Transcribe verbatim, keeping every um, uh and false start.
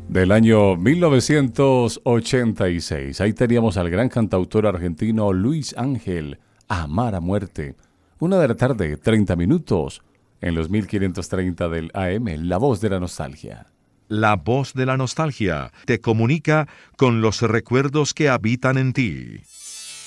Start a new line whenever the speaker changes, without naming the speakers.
del año mil novecientos ochenta y seis. Ahí teníamos al gran cantautor argentino Luis Ángel, Amar a Muerte. Una de la tarde, treinta minutos, en los mil quinientos treinta del A M, La Voz de la Nostalgia.
La Voz de la Nostalgia te comunica con los recuerdos que habitan en ti.